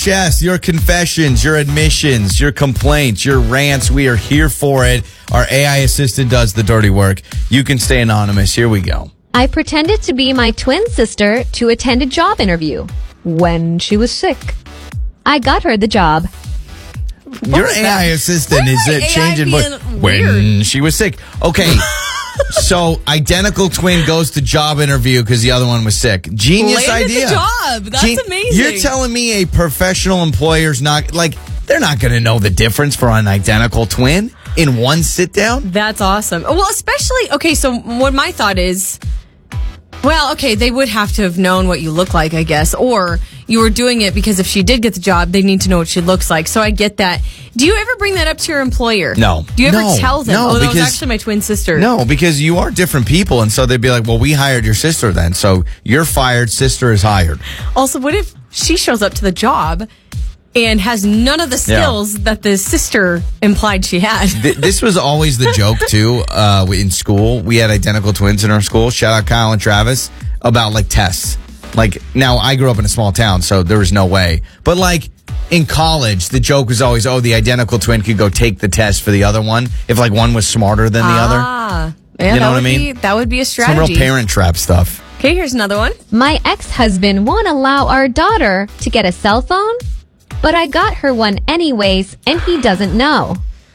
chest, your confessions, your admissions, your complaints, your rants. We are here for it. Our AI assistant does the dirty work. You can stay anonymous. Here we go. I pretended to be my twin sister to attend a job interview when she was sick. I got her the job. Your AI assistant is it changing when she was sick. Okay. So, identical twin goes to job interview because the other one was sick. Genius idea. The job. That's amazing. You're telling me a professional employer's not, they're not going to know the difference for an identical twin in one sit down? That's awesome. Well, especially, okay, so what my thought is, well, okay, they would have to have known what you look like, I guess, or you were doing it because if she did get the job, they need to know what she looks like. So I get that. Do you ever bring that up to your employer? No. Do you ever tell them, that was actually my twin sister? No, because you are different people, and so they'd be like, well, we hired your sister then, so you're fired, sister is hired. Also, what if she shows up to the job and has none of the skills that the sister implied she had? This was always the joke, too, in school. We had identical twins in our school. Shout out Kyle and Travis about, tests. Now, I grew up in a small town, so there was no way. But, in college, the joke was always, the identical twin could go take the test for the other one if, one was smarter than the other. Yeah, you know what I mean? That would be a strategy. Some real parent trap stuff. Okay, here's another one. My ex-husband won't allow our daughter to get a cell phone, but I got her one anyways, and he doesn't know.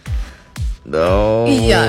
Oh,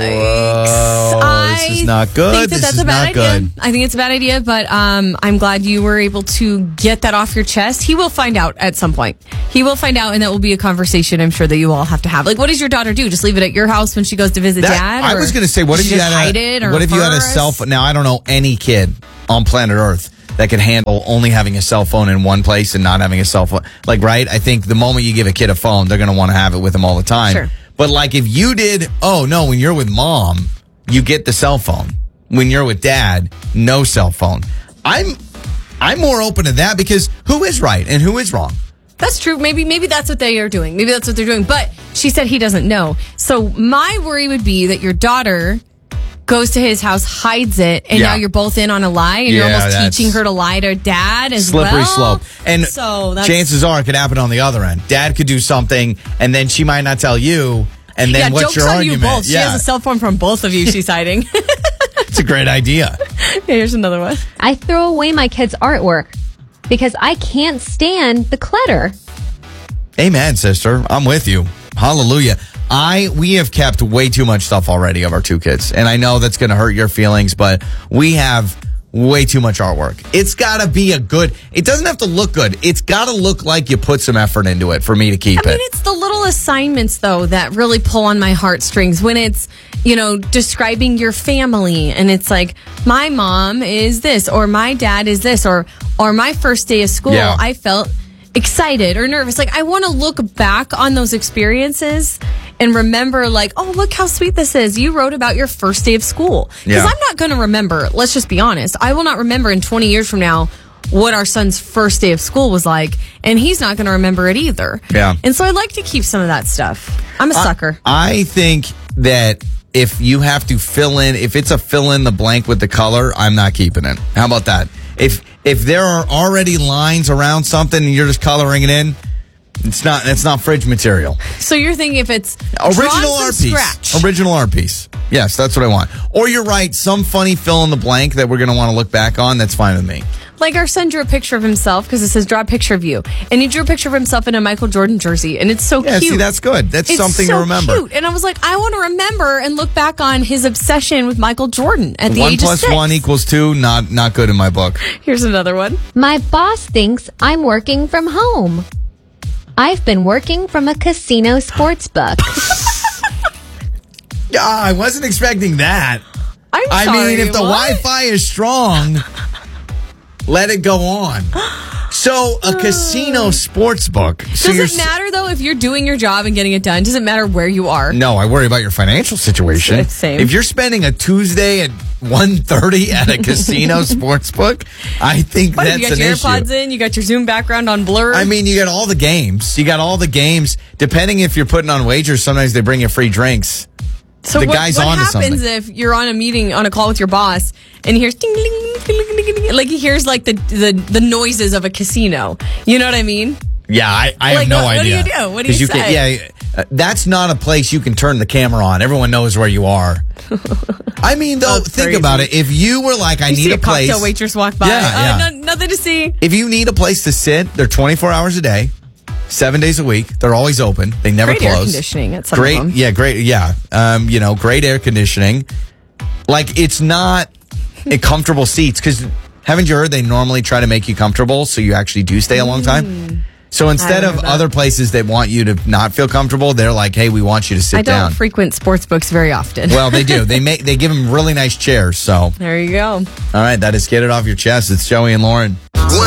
yikes. This is not good. That's a bad idea. I think it's a bad idea, but I'm glad you were able to get that off your chest. He will find out at some point. He will find out, and that will be a conversation I'm sure that you all have to have. What does your daughter do? Just leave it at your house when she goes to visit dad? I was going to say, what if you had a cell phone? Now, I don't know any kid on planet Earth that can handle only having a cell phone in one place and not having a cell phone. Right? I think the moment you give a kid a phone, they're going to want to have it with them all the time. Sure. But if you did, when you're with mom, you get the cell phone. When you're with dad, no cell phone. I'm more open to that because who is right and who is wrong? That's true. Maybe that's what they are doing. Maybe that's what they're doing. But she said he doesn't know. So my worry would be that your daughter goes to his house, hides it, and now you're both in on a lie, and you're almost teaching her to lie to dad as well. Slippery slope. And so chances are it could happen on the other end. Dad could do something, and then she might not tell you, and then what's your argument? You both. She has a cell phone from both of you she's hiding. It's a great idea. Here's another one. I throw away my kids' artwork because I can't stand the clutter. Amen, sister. I'm with you. Hallelujah. We have kept way too much stuff already of our two kids. And I know that's going to hurt your feelings, but we have way too much artwork. It's got to be it doesn't have to look good. It's got to look like you put some effort into it for me to keep it. I mean, it's the little assignments, though, that really pull on my heartstrings when it's, describing your family. And it's my mom is this, or my dad is this, or my first day of school, I felt excited or nervous. I want to look back on those experiences and remember, look how sweet this is. You wrote about your first day of school. Because I'm not going to remember, let's just be honest. I will not remember in 20 years from now what our son's first day of school was like, and he's not going to remember it either. Yeah. And so I'd like to keep some of that stuff. I'm a sucker. I think that if you have to if it's a fill in the blank with the color, I'm not keeping it. How about that? If there are already lines around something and you're just coloring it in, it's not fridge material. So you're thinking if it's original art piece. Original art piece. Yes, that's what I want. Or you're right, some funny fill in the blank that we're going to want to look back on, that's fine with me. Our son drew a picture of himself because it says draw a picture of you. And he drew a picture of himself in a Michael Jordan jersey. And it's so cute. See, that's good. It's something to remember. Cute. And I was I want to remember and look back on his obsession with Michael Jordan at the age of 6. 1 + 1 = 2. Not good in my book. Here's another one. My boss thinks I'm working from home. I've been working from a casino sports book. I wasn't expecting that. I'm sorry, if the Wi-Fi is strong, let it go on. So, a casino sports book. So does it matter, though, if you're doing your job and getting it done? Does it matter where you are? No, I worry about your financial situation. Same. If you're spending a Tuesday at 1:30 at a casino sports book, I think that's an issue. You got your AirPods in, you got your Zoom background on blur. I mean, you got all the games. Depending if you're putting on wagers, sometimes they bring you free drinks. So what happens if you're on a meeting, on a call with your boss, and he hears ding, ding, ding, ding, ding, ding, he hears the noises of a casino? You know what I mean? Yeah, I have Like, no what do idea. you do? What do 'Cause you can, say? yeah, that's not a place you can turn the camera on. Everyone knows where you are. I mean, though, That's think crazy. about it. If you were like, I You need see a place. cocktail waitress walk by. Yeah. Nothing to see. If you need a place to sit, they're 24 hours a day, 7 days a week. They're always open. They never Great close. air conditioning at some great, of them. yeah, great, yeah. Great air conditioning. Like, it's not comfortable seats because haven't you heard they normally try to make you comfortable so you actually do stay a long time? So instead of heard that. other places that want you to not feel comfortable, they're like, hey, we want you to sit I don't down. frequent sports books very often. Well, they do. They give them really nice chairs. So, all there you go. right, that is Get It Off Your Chest. It's Joey and Lauren.